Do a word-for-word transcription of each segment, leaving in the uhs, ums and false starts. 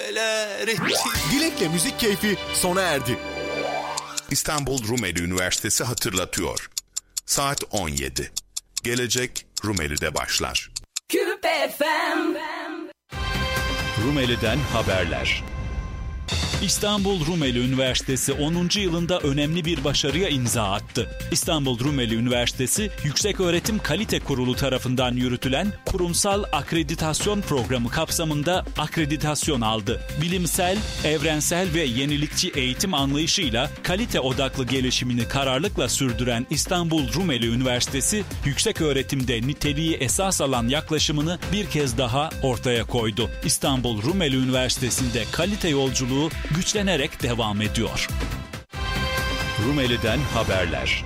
neler etti. Dilek'le müzik keyfi sona erdi. İstanbul Rumeli Üniversitesi hatırlatıyor. Saat on yedi. Gelecek Rumeli'de başlar. Küpe F M. Rumeli'den haberler. İstanbul Rumeli Üniversitesi onuncu yılında önemli bir başarıya imza attı. İstanbul Rumeli Üniversitesi Yükseköğretim Kalite Kurulu tarafından yürütülen kurumsal akreditasyon programı kapsamında akreditasyon aldı. Bilimsel, evrensel ve yenilikçi eğitim anlayışıyla kalite odaklı gelişimini kararlılıkla sürdüren İstanbul Rumeli Üniversitesi, yükseköğretimde niteliği esas alan yaklaşımını bir kez daha ortaya koydu. İstanbul Rumeli Üniversitesi'nde kalite yolculuğu güçlenerek devam ediyor. Rumeli'den haberler.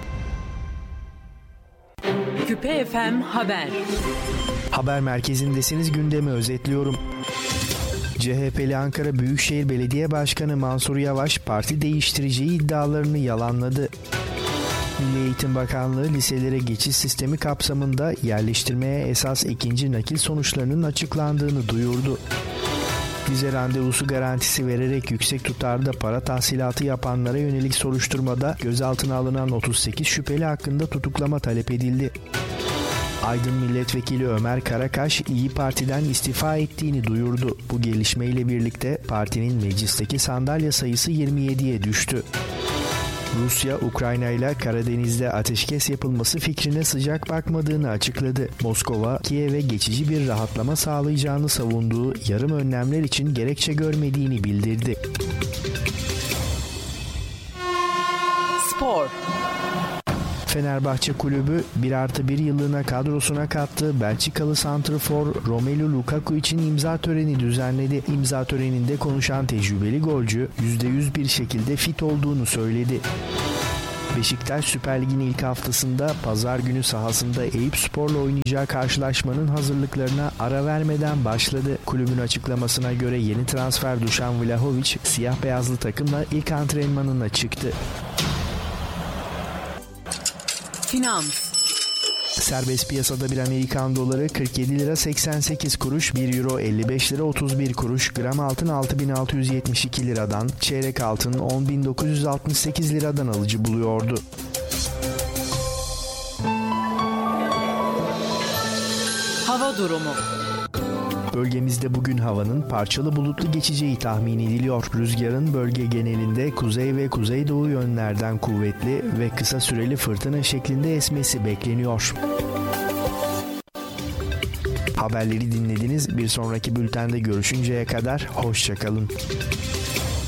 Küpe F M Haber. Haber merkezindesiniz, gündemi özetliyorum. C H P'li Ankara Büyükşehir Belediye Başkanı Mansur Yavaş parti değiştireceği iddialarını yalanladı. Milli Eğitim Bakanlığı liselere geçiş sistemi kapsamında yerleştirmeye esas ikinci nakil sonuçlarının açıklandığını duyurdu. Vize randevusu garantisi vererek yüksek tutarda para tahsilatı yapanlara yönelik soruşturmada gözaltına alınan otuz sekiz şüpheli hakkında tutuklama talep edildi. Aydın Milletvekili Ömer Karakaş İyi Parti'den istifa ettiğini duyurdu. Bu gelişmeyle birlikte partinin meclisteki sandalye sayısı yirmi yediye düştü. Rusya, Ukrayna ile Karadeniz'de ateşkes yapılması fikrine sıcak bakmadığını açıkladı. Moskova, Kiev'e geçici bir rahatlama sağlayacağını savunduğu yarım önlemler için gerekçe görmediğini bildirdi. Spor. Fenerbahçe Kulübü bir artı bir yıllığına kadrosuna kattığı Belçikalı santrfor Romelu Lukaku için imza töreni düzenledi. İmza töreninde konuşan tecrübeli golcü yüzde yüz bir şekilde fit olduğunu söyledi. Beşiktaş Süper Lig'in ilk haftasında pazar günü sahasında Eyüpspor'la oynayacağı karşılaşmanın hazırlıklarına ara vermeden başladı. Kulübün açıklamasına göre yeni transfer Dušan Vlahović siyah beyazlı takımla ilk antrenmanına çıktı. Finans. Serbest piyasada bir Amerikan doları kırk yedi lira seksen sekiz kuruş, bir euro elli beş lira otuz bir kuruş, gram altın altı bin altı yüz yetmiş iki liradan, çeyrek altın on bin dokuz yüz altmış sekiz liradan alıcı buluyordu. Hava durumu. Bölgemizde bugün havanın parçalı bulutlu geçeceği tahmin ediliyor. Rüzgarın bölge genelinde kuzey ve kuzeydoğu yönlerden kuvvetli ve kısa süreli fırtına şeklinde esmesi bekleniyor. Haberleri dinlediniz. Bir sonraki bültende görüşünceye kadar hoşça kalın.